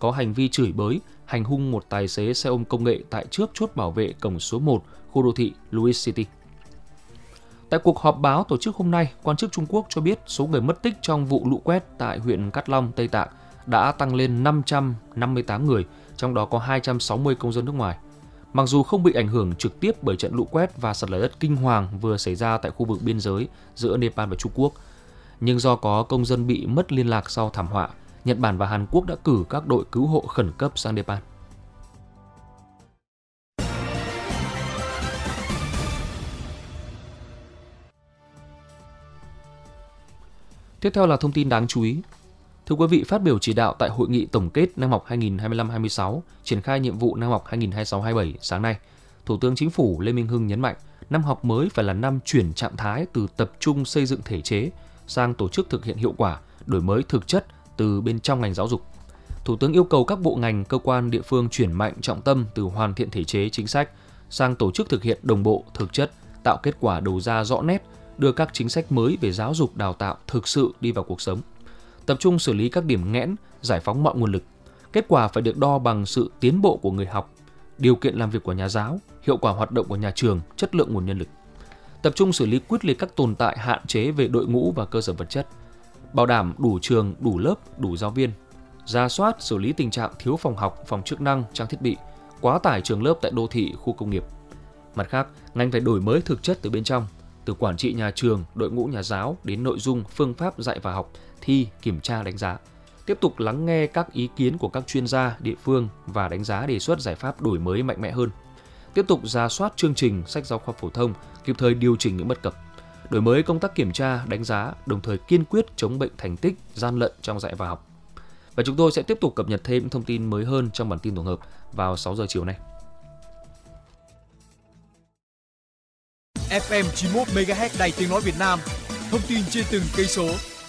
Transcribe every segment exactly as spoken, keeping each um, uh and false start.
có hành vi chửi bới, hành hung một tài xế xe ôm công nghệ tại trước chốt bảo vệ cổng số một khu đô thị Louis City. Tại cuộc họp báo tổ chức hôm nay, quan chức Trung Quốc cho biết số người mất tích trong vụ lũ quét tại huyện Cát Long, Tây Tạng đã tăng lên năm trăm năm mươi tám người, trong đó có hai trăm sáu mươi công dân nước ngoài. Mặc dù không bị ảnh hưởng trực tiếp bởi trận lũ quét và sạt lở đất kinh hoàng vừa xảy ra tại khu vực biên giới giữa Nepal và Trung Quốc, nhưng do có công dân bị mất liên lạc sau thảm họa, Nhật Bản và Hàn Quốc đã cử các đội cứu hộ khẩn cấp sang Nepal. Tiếp theo là thông tin đáng chú ý. Thưa quý vị, phát biểu chỉ đạo tại hội nghị tổng kết năm học hai nghìn không trăm hai mươi lăm hai mươi sáu, triển khai nhiệm vụ năm học hai nghìn không trăm hai mươi sáu hai mươi bảy sáng nay, Thủ tướng Chính phủ Lê Minh Hưng nhấn mạnh năm học mới phải là năm chuyển trạng thái từ tập trung xây dựng thể chế sang tổ chức thực hiện hiệu quả, đổi mới thực chất từ bên trong ngành giáo dục. Thủ tướng yêu cầu các bộ ngành, cơ quan, địa phương chuyển mạnh trọng tâm từ hoàn thiện thể chế chính sách sang tổ chức thực hiện đồng bộ, thực chất, tạo kết quả đầu ra rõ nét, đưa các chính sách mới về giáo dục đào tạo thực sự đi vào cuộc sống. Tập trung xử lý các điểm nghẽn, giải phóng mọi nguồn lực. Kết quả phải được đo bằng sự tiến bộ của người học, điều kiện làm việc của nhà giáo, hiệu quả hoạt động của nhà trường, chất lượng nguồn nhân lực. Tập trung xử lý quyết liệt các tồn tại hạn chế về đội ngũ và cơ sở vật chất, bảo đảm đủ trường, đủ lớp, đủ giáo viên, rà soát xử lý tình trạng thiếu phòng học, phòng chức năng, trang thiết bị, quá tải trường lớp tại đô thị, khu công nghiệp. Mặt khác, ngành phải đổi mới thực chất từ bên trong, từ quản trị nhà trường, đội ngũ nhà giáo đến nội dung, phương pháp dạy và học, thi, kiểm tra, đánh giá. Tiếp tục lắng nghe các ý kiến của các chuyên gia, địa phương và đánh giá đề xuất giải pháp đổi mới mạnh mẽ hơn. Tiếp tục rà soát chương trình, sách giáo khoa phổ thông, kịp thời điều chỉnh những bất cập. Đổi mới công tác kiểm tra, đánh giá, đồng thời kiên quyết chống bệnh thành tích, gian lận trong dạy và học. Và chúng tôi sẽ tiếp tục cập nhật thêm thông tin mới hơn trong bản tin tổng hợp vào sáu giờ chiều nay. ép em chín mươi mốt mê ga héc Đài Tiếng nói Việt Nam, thông tin trên từng cây số.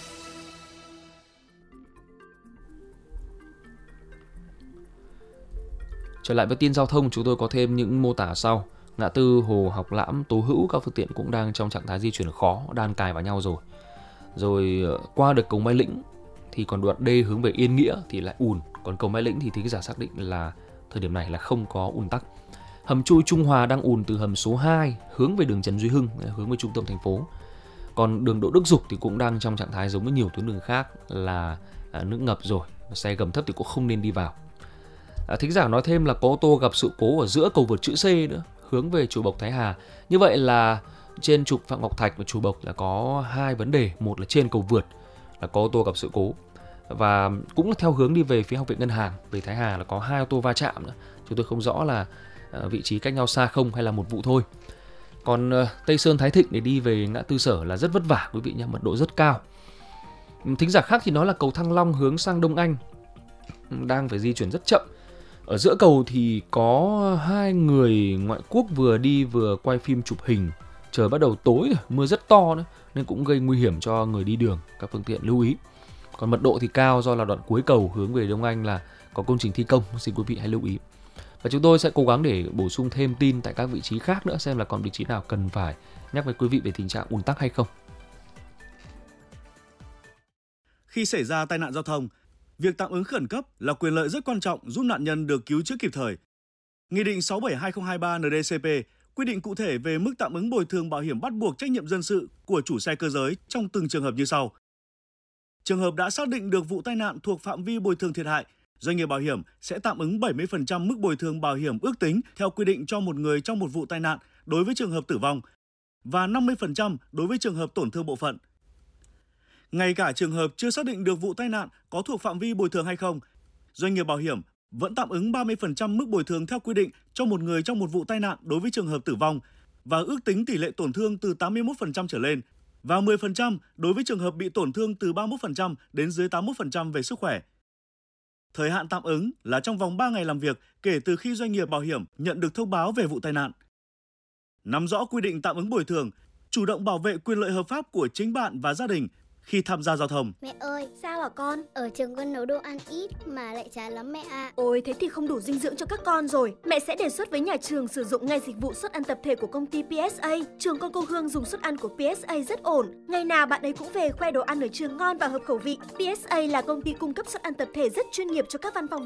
Trở lại với tin giao thông, chúng tôi có thêm những mô tả sau. Ngã tư Hồ Học Lãm, Tố Hữu, các phương tiện cũng đang trong trạng thái di chuyển khó, đan cài vào nhau rồi. Rồi qua được cầu Mai Lĩnh thì còn đoạn D hướng về Yên Nghĩa thì lại ùn. Còn cầu Mai Lĩnh thì thính giả xác định là thời điểm này là không có ùn tắc. Hầm chui Trung Hòa đang ùn từ hầm số hai hướng về đường Trần Duy Hưng, hướng về trung tâm thành phố. Còn đường Đỗ Đức Dục thì cũng đang trong trạng thái giống với nhiều tuyến đường khác là nước ngập rồi, xe gầm thấp thì cũng không nên đi vào. À, thính giả nói thêm là có ô tô gặp sự cố ở giữa cầu vượt chữ C nữa, hướng về Chùa Bộc Thái Hà. Như vậy là trên trục Phạm Ngọc Thạch và Chùa Bộc là có hai vấn đề, một là trên cầu vượt là có ô tô gặp sự cố, và cũng là theo hướng đi về phía Học viện Ngân hàng về Thái Hà là có hai ô tô va chạm nữa. Chúng tôi không rõ là vị trí cách nhau xa không hay là một vụ thôi. Còn Tây Sơn Thái Thịnh để đi về ngã tư Sở là rất vất vả quý vị nhé, mật độ rất cao. Thính giả khác thì nói là cầu Thăng Long hướng sang Đông Anh đang phải di chuyển rất chậm. Ở giữa cầu thì có hai người ngoại quốc vừa đi vừa quay phim chụp hình. Trời bắt đầu tối rồi, mưa rất to nữa, nên cũng gây nguy hiểm cho người đi đường, các phương tiện lưu ý. Còn mật độ thì cao do là đoạn cuối cầu hướng về Đông Anh là có công trình thi công, xin quý vị hãy lưu ý. Và chúng tôi sẽ cố gắng để bổ sung thêm tin tại các vị trí khác nữa, xem là còn vị trí nào cần phải nhắc với quý vị về tình trạng ùn tắc hay không. Khi xảy ra tai nạn giao thông, việc tạm ứng khẩn cấp là quyền lợi rất quan trọng giúp nạn nhân được cứu chữa kịp thời. Nghị định sáu bảy hai không hai ba N D C P quy định cụ thể về mức tạm ứng bồi thường bảo hiểm bắt buộc trách nhiệm dân sự của chủ xe cơ giới trong từng trường hợp như sau. Trường hợp đã xác định được vụ tai nạn thuộc phạm vi bồi thường thiệt hại, doanh nghiệp bảo hiểm sẽ tạm ứng bảy mươi phần trăm mức bồi thường bảo hiểm ước tính theo quy định cho một người trong một vụ tai nạn đối với trường hợp tử vong và năm mươi phần trăm đối với trường hợp tổn thương bộ phận. Ngay cả trường hợp chưa xác định được vụ tai nạn có thuộc phạm vi bồi thường hay không, doanh nghiệp bảo hiểm vẫn tạm ứng ba mươi phần trăm mức bồi thường theo quy định cho một người trong một vụ tai nạn đối với trường hợp tử vong và ước tính tỷ lệ tổn thương từ tám mươi mốt phần trăm trở lên và mười phần trăm đối với trường hợp bị tổn thương từ ba mươi mốt phần trăm đến dưới tám mươi mốt phần trăm về sức khỏe. Thời hạn tạm ứng là trong vòng ba ngày làm việc kể từ khi doanh nghiệp bảo hiểm nhận được thông báo về vụ tai nạn. Nắm rõ quy định tạm ứng bồi thường, chủ động bảo vệ quyền lợi hợp pháp của chính bạn và gia đình khi tham gia giao thông. Mẹ ơi, sao hả con? Ở trường con nấu đồ ăn ít mà lại chán lắm mẹ ạ. À. Ôi, thế thì không đủ dinh dưỡng cho các con rồi. Mẹ sẽ đề xuất với nhà trường sử dụng ngay dịch vụ suất ăn tập thể của công ty P S A. Trường con cô Hương dùng suất ăn của P S A rất ổn. Ngày nào bạn ấy cũng về khoe đồ ăn ở trường ngon và hợp khẩu vị. P S A là công ty cung cấp suất ăn tập thể rất chuyên nghiệp cho các văn phòng